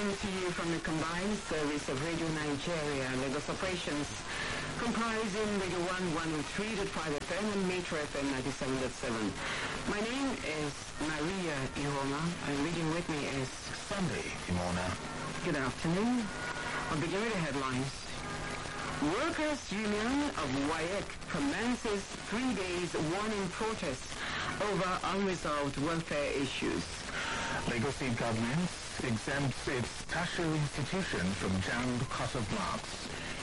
coming to you from the combined service of Radio Nigeria, Lagos operations, comprising Radio 1 103.5 FM and Metro FM 97.7. My name is Maria Ihoma, and reading with me is Sunday Imona. Good afternoon. I'll begin with the headlines. Workers' Union of WAEC commences 3 days warning protest over unresolved welfare issues. Lagos State government exempts its tertiary institution from JAMB cut-off marks.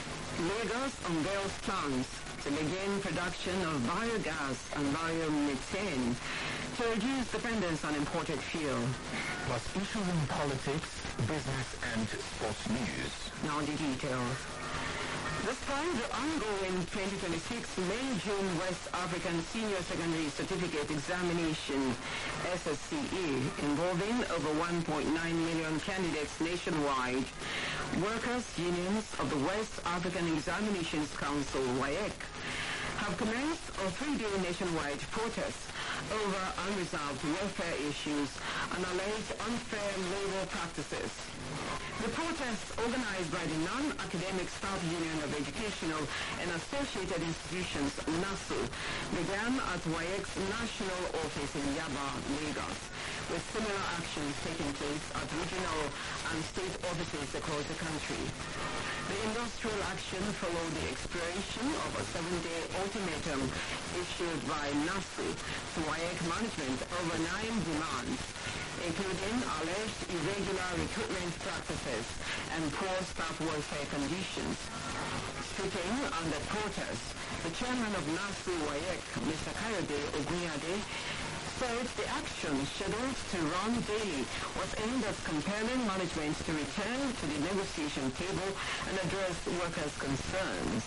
Lagos unveils plans to begin production of biogas and biomethane to reduce dependence on imported fuel. Plus issues in politics, business and sports news. Now the details. Despite the ongoing 2026 May-June West African Senior Secondary Certificate Examination, SSCE, involving over 1.9 million candidates nationwide, workers' unions of the West African Examinations Council, WAEC, have commenced a 3-day nationwide protest over unresolved welfare issues and alleged unfair labor practices. The protest, organized by the Non-Academic Staff Union of Educational and Associated Institutions, NASU, began at WAEC's national office in Yaba, Lagos, with similar actions taking place at regional and state offices across the country. The industrial action followed the expiration of a 7-day ultimatum issued by NASU to WAEC management over 9 demands, including alleged irregular recruitment practices and poor staff welfare conditions. Speaking on the protest, the chairman of NASU WAEC, Mr. Kayode Ogunyade, said the action scheduled to run daily was aimed at compelling management to return to the negotiation table and address workers' concerns.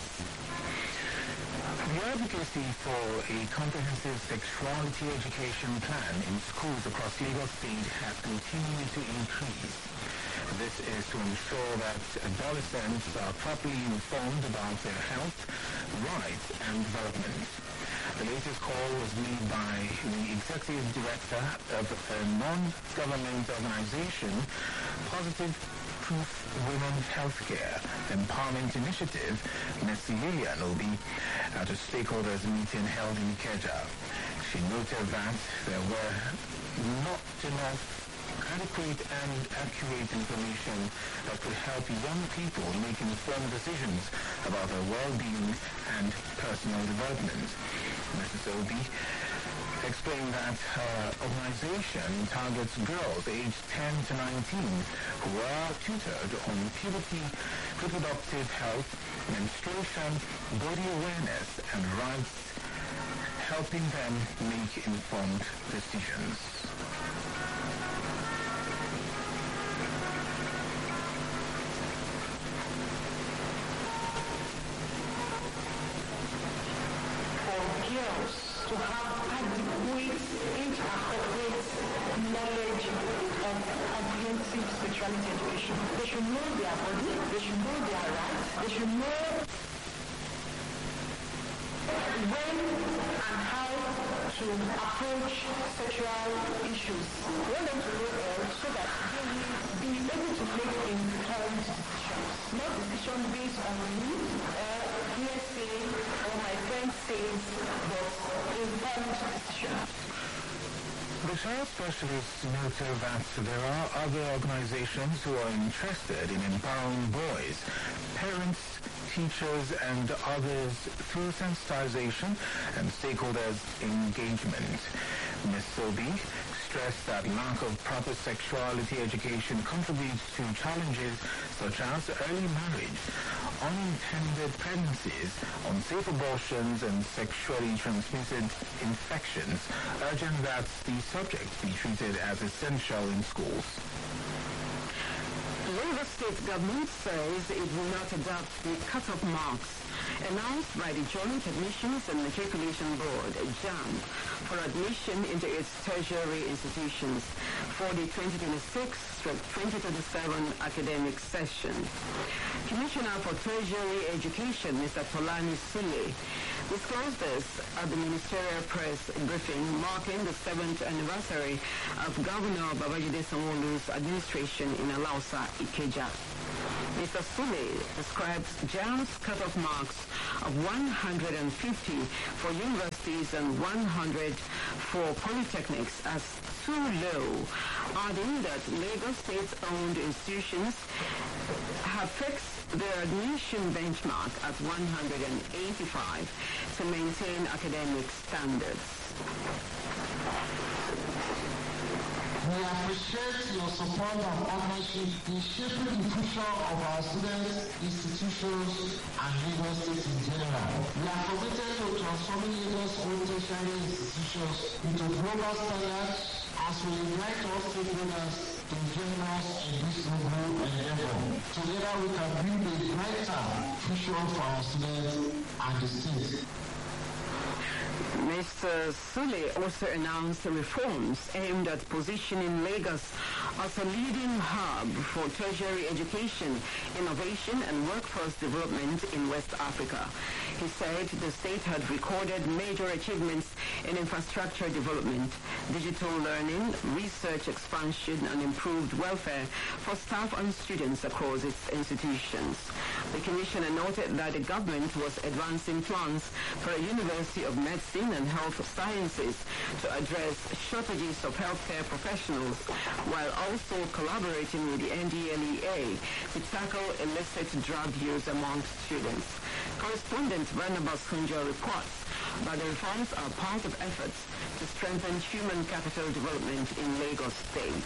The advocacy for a comprehensive sexuality education plan in schools across Lagos State has continued to increase. This is to ensure that adolescents are properly informed about their health, rights, and development. The latest call was made by the executive director of a non-government organization, Positive Proof Women Healthcare Empowerment Initiative, Ms. Lilian Obi, at a stakeholders meeting held in Ikeja. She noted that there were not enough adequate and accurate information that could help young people make informed decisions about their well-being and personal development. Mrs. Obi explained that her organization targets girls aged 10 to 19 who are tutored on puberty, reproductive health, menstruation, body awareness, and rights, helping them make informed decisions. To have adequate age-appropriate knowledge of comprehensive sexuality education. They should know their body, they should know their rights, they should know when and how to approach sexual issues. We want them to know all so that they will be able to make informed decisions, not decisions based on me or hearsay or my friend says, but informed decisions. The child specialists noted that there are other organizations who are interested in empowering boys, parents, teachers and others through sensitization and stakeholders engagement. Ms. Sobi stressed that lack of proper sexuality education contributes to challenges such as early marriage, unintended pregnancies, unsafe abortions and sexually transmitted infections, urging that the subject be treated as essential in schools. Lagos State government says it will not adopt the cut-off marks announced by the Joint Admissions and Matriculation Board, JAMB, for admission into its tertiary institutions for the 2026-2027 academic session. Commissioner for Tertiary Education, Mr. Tolani Sule, disclosed this at the ministerial press briefing marking the 7th anniversary of Governor Babajide Sanwo-Olu's administration in Alausa, Ikeja. Mr. Sule describes JAMB's cutoff marks of 150 for universities and 100 for polytechnics as too low, adding that Lagos State-owned institutions have fixed their admission benchmark at 185 to maintain academic standards. We appreciate your support and partnership in shaping the future of our students, institutions, and Lagos State in general. We are committed to transforming Lagos' own tertiary institutions into global standards as we invite all stakeholders to join us in this noble endeavor. Together we can build a brighter future for our students and the state. Mr. Sule also announced reforms aimed at positioning Lagos as a leading hub for tertiary education, innovation, and workforce development in West Africa. He said the state had recorded major achievements in infrastructure development, digital learning, research expansion, and improved welfare for staff and students across its institutions. The commissioner noted that the government was advancing plans for a University of Medicine and Health Sciences to address shortages of healthcare professionals, while also collaborating with the NDLEA to tackle illicit drug use among students. Correspondent Barnabas Hunja reports that the reforms are part of efforts to strengthen human capital development in Lagos State.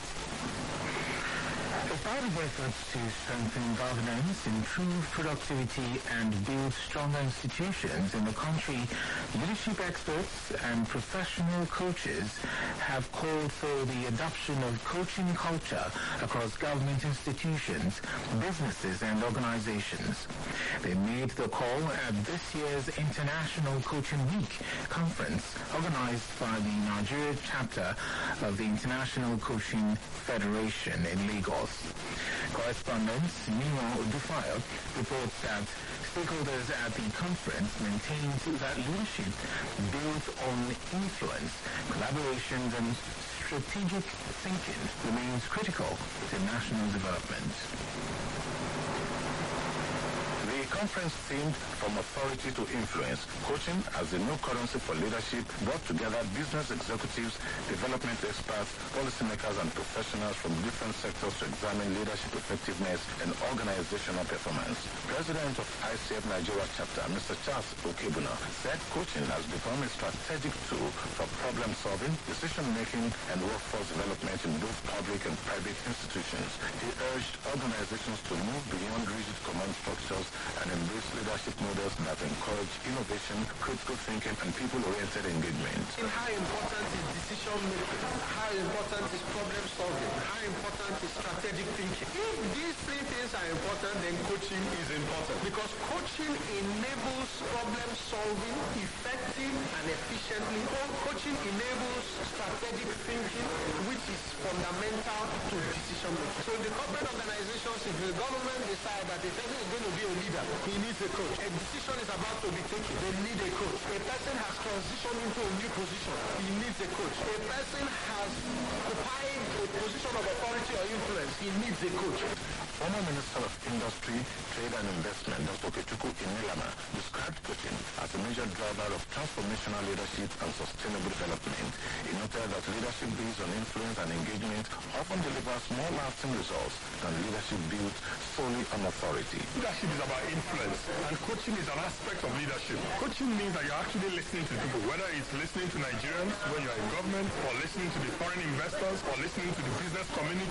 As part of efforts to strengthen governance, improve productivity, and build stronger institutions in the country, leadership experts and professional coaches have called for the adoption of coaching culture across government institutions, businesses, and organizations. They made the call at this year's International Coaching Week conference organized by the Nigeria chapter of the International Coaching Federation in Lagos. Correspondent Nino Dufayo reports that stakeholders at the conference maintained that leadership built on influence, collaborations, and strategic thinking remains critical to national development. The conference themed From Authority to Influence, Coaching as the New Currency for Leadership, brought together business executives, development experts, policymakers, and professionals from different sectors to examine leadership effectiveness and organizational performance. President of ICF Nigeria chapter, Mr. Charles Okebuna, said coaching has become a strategic tool for problem solving, decision making, and workforce development in both public and private institutions. He urged organizations to move beyond rigid command structures and embrace leadership models that encourage innovation, critical thinking, and people-oriented engagement. How important is decision making? How important is problem solving? How important is strategic thinking? If these three things are important, then coaching is important. Because coaching enables problem solving effective and efficiently. Coaching enables strategic thinking, which is fundamental to decision making. So in the corporate organizations, if the government decides that a person is going to be a leader, he needs a coach. A decision is about to be taken, they need a coach. A person has transitioned into a new position, he needs a coach. A person has occupied a position of authority or influence, he needs a coach. Former Minister of Industry, Trade and Investment, Dr. Okechukwu Inilama, described coaching as a major driver of transformational leadership and sustainable development. He noted that leadership based on influence and engagement often delivers more lasting results than leadership built solely on authority. Leadership is about influence, and coaching is an aspect of leadership. Coaching means that you're actually listening to people, whether it's listening to Nigerians when you're in government, or listening to the foreign investors, or listening to the business community, or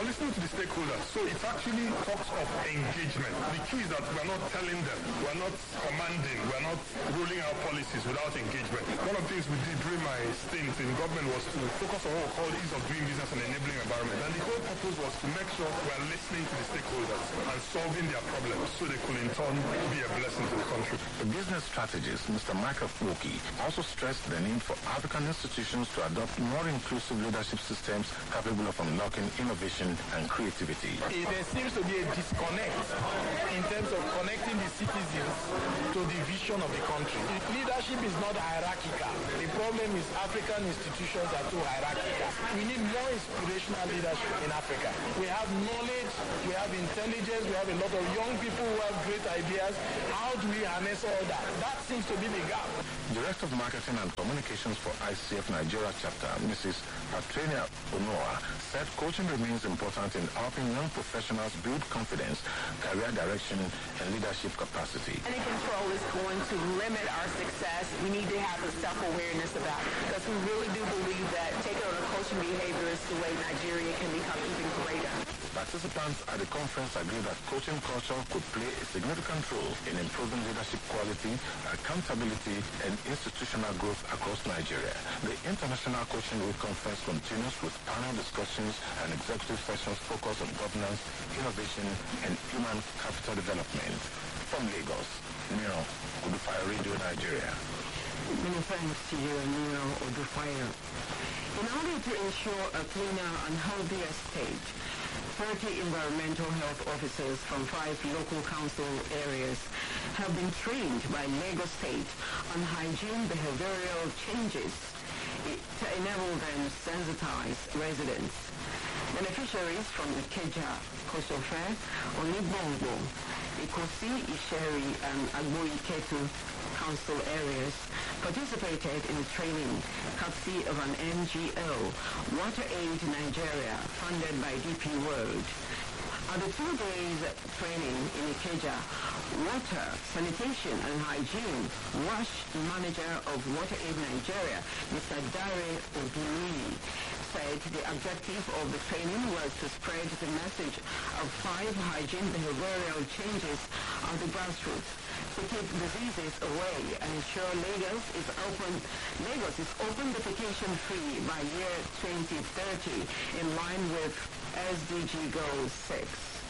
listening to the stakeholders. So it actually talks of engagement. The key is that we're not telling them, we're not commanding, we're not rolling out policies without engagement. One of the things we did during my stint in government was to focus on what we call ease of doing business and enabling environment. And the whole purpose was to make sure we're listening to the stakeholders and solving their problems so they could in turn be a blessing to the country. The business strategist, Mr. Michael Kwoki, also stressed the need for African institutions to adopt more inclusive leadership systems capable of unlocking innovation and creativity. There seems to be a disconnect in terms of connecting the citizens to the vision of the country. Leadership is not hierarchical. The problem is African institutions are too hierarchical. We need more inspirational leadership in Africa. We have knowledge, we have intelligence, we have a lot of young people who have great ideas. How do we harness all that? That seems to be the gap. Director of Marketing and Communications for ICF Nigeria chapter, Mrs. Atrenia Onoa, said coaching remains important in helping young professionals build confidence, career direction, and leadership capacity. Any control is going to limit our success. We need to have a self-awareness about it because we really do believe that taking on a coaching behavior is the way Nigeria can become even greater. Participants at the conference agreed that coaching culture could play a significant role in improving leadership quality, accountability, and institutional growth across Nigeria. The International Coaching Week Conference continues with panel discussions and executive sessions focused on governance, innovation, and human capital development. From Lagos, Nero Odufire, Radio Nigeria. Many thanks to you, Nero Odufire. In order to ensure a cleaner and healthier state, 30 environmental health officers from 5 local council areas have been trained by Lagos State on hygiene behavioral changes to enable them to sensitize residents. Beneficiaries from Ikeja, Kosofe, Onibongo, Ikosi, Isheri, and Agboiketu council areas participated in training courtesy of an NGO, WaterAid Nigeria, funded by DP World. At the 2 days training in Ikeja, Water, Sanitation and Hygiene WASH Manager of WaterAid Nigeria, Mr. Dare Oduni, said the objective of the training was to spread the message of 5 hygiene behavioral changes at the grassroots to keep diseases away and ensure Lagos is open defecation free by year 2030 in line with SDG Goal 6.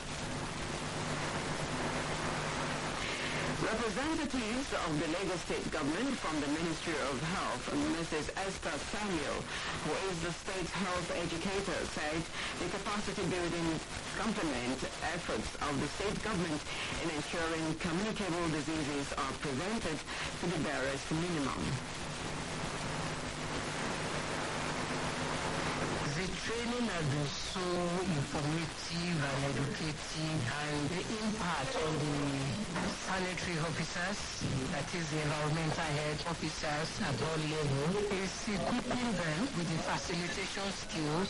Representatives of the Lagos State government from the Ministry of Health, Mrs. Esther Samuel, who is the state's health educator, said the capacity building complement efforts of the state government in ensuring communicable diseases are prevented to the barest minimum. The training has been so informative and educative, and the impact on the sanitary officers, that is the environmental health officers at all levels, is equipping them with the facilitation skills.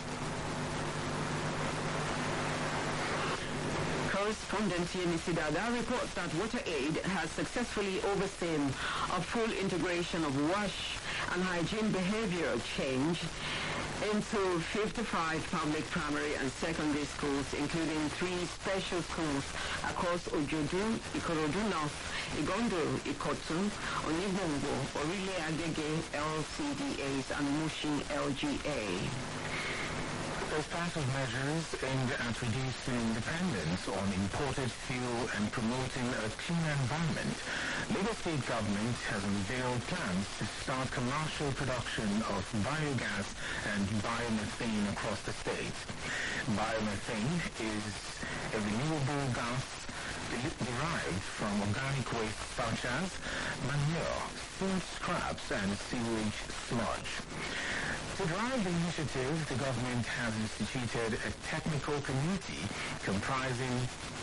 Correspondent Yemi Sidada reports that WaterAid has successfully overseen a full integration of WASH and hygiene behavioral change into 55 public primary and secondary schools, including 3 special schools across Ojodu, Ikorodu North, Igondo, Ikotu, Onibongo, Orile Agege LCDAs, and Mushin LGA. As part of measures aimed at reducing dependence on imported fuel and promoting a clean environment, Lagos State government has unveiled plans to start commercial production of biogas and biomethane across the state. Biomethane is a renewable gas derived from organic waste such as manure, food scraps, and sewage sludge. To drive the initiative, the government has instituted a technical committee comprising